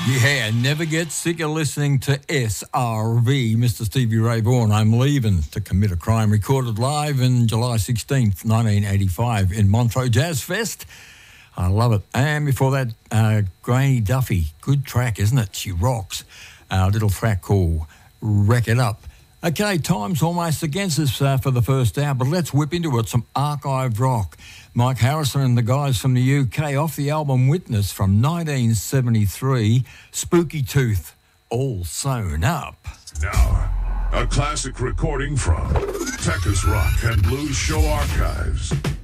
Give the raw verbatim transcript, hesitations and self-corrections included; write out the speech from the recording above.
Yeah, never get sick of listening to S R V, Mister Stevie Ray Vaughan. I'm leaving to commit a crime. Recorded live in July sixteenth, nineteen eighty-five in Montreux Jazz Fest. I love it. And before that, uh, Granny Duffy. Good track, isn't it? She rocks. A little track called Wreck It Up. Okay, time's almost against us uh, for the first hour, but let's whip into it. Some archive rock. Mike Harrison and the guys from the U K off the album Witness from nineteen seventy-three, Spooky Tooth, All Sewn Up. Now, a classic recording from Texas Rock and Blues Show Archives.